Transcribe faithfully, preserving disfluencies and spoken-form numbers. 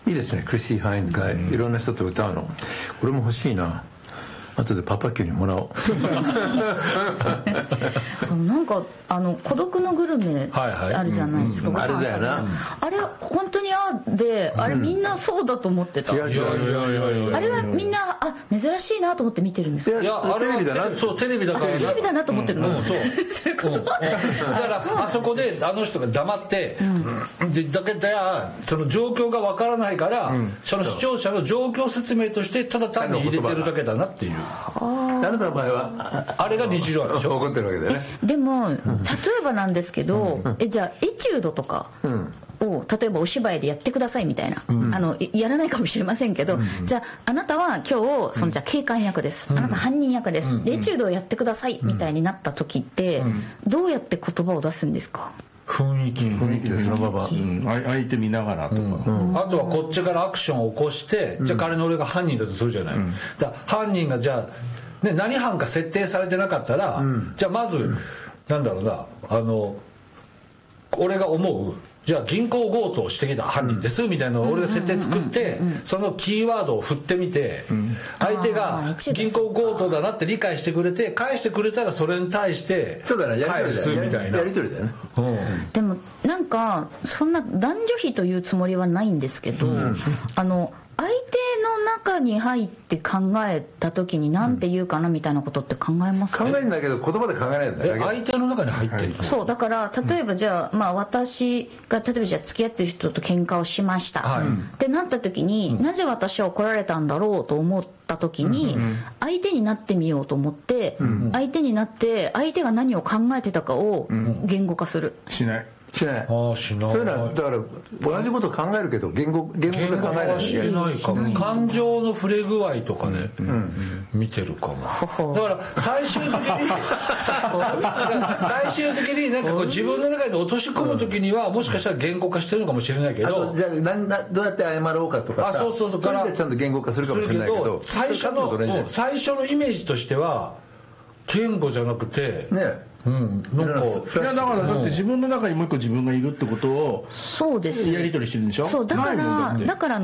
いいですね、クリスティ・ハインズがいろんな人と歌うの。俺も欲しいな。後でパパ級にもらおう。 なんかあの孤独のグルメあるじゃないですか、 はいはい、うん、あれだよな。 あれ本当にあで、あれみんなそうだと思ってた、うん、違う違う違う、あれはみんなあ珍しいなと思って見てるんですか。 いやあれはテレビだな、そうテレビだからテレビだなと思ってるの、 うんうん、そうそういうこと、うん、だからあそこであの人が黙って、うん、でだけどその状況がわからないから、うん、その視聴者の状況説明としてただ単に入れてるだけだなっていう。 あなたの場合はあれが日常でしょ、 怒ってるわけだよね。 でも例えばなんですけど、うん、えじゃあエチュードとかを例えばお芝居でやってくださいみたいな、うん、あのやらないかもしれませんけど、うん、じゃああなたは今日そのじゃあ警官役です、うん、あなた犯人役です、うん、エチュードをやってくださいみたいになった時って、うん、どうやって言葉を出すんですか。 雰囲気、 雰囲気でそのまま、 うん、相手見ながらとか、 うんうん、あとはこっちからアクションを起こして、うん、じゃあ彼の俺が犯人だとするじゃない、うん、だ犯人がじゃあ、ね、何犯か設定されてなかったら、うん、じゃあまず、うん、なんだろうな、あの俺が思うじゃあ銀行強盗をしてきた犯人です、うん、みたいなのを俺が設定作って、うんうんうんうん、そのキーワードを振ってみて、うん、相手が銀行強盗だなって理解してくれて返してくれたらそれに対して返すみたいなやり取りだよね、 うん、でもなんかそんな男女比というつもりはないんですけど、うん、あの相手の中に入って考えた時に何て言うかなみたいなことって考えますか、 考えるんだけど言葉で考えないんだよ。 相手の中に入ってる、 はい、そうだから例えばじゃあ、まあ、私が例えばじゃあ付き合ってる人と喧嘩をしました、はい、ってなった時に、うん、なぜ私は怒られたんだろうと思った時に、うん、相手になってみようと思って、うん、相手になって相手が何を考えてたかを言語化する、 うん、しないしない。 ああしない。 そういうのはだから同じことを考えるけど言語言語で考えない。 しないかも。感情の触れ具合とかね、うんうん、見てるかも。だから最終的に最終的になんかこう自分の中に落とし込む時にはもしかしたら言語化してるのかもしれないけど、 あとじゃあ何などうやって謝ろうかとかさ、 あそうそうそう、 それでちゃんと言語化するかもしれないけど、 最初の最初のイメージとしては言語じゃなくてね。 うん、なんかいやだからだって自分の中にもう一個自分がいるってことをそうですやり取りしてるんでしょ。 そうだからだから